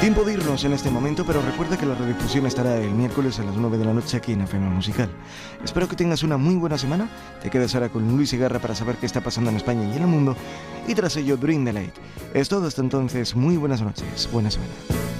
Tiempo de irnos en este momento, pero recuerda que la redifusión estará el miércoles a las 9 de la noche aquí en FM Musical. Espero que tengas una muy buena semana. Te quedas ahora con Luis Segarra para saber qué está pasando en España y en el mundo. Y tras ello, Bring the Light. Es todo hasta entonces. Muy buenas noches. Buena semana.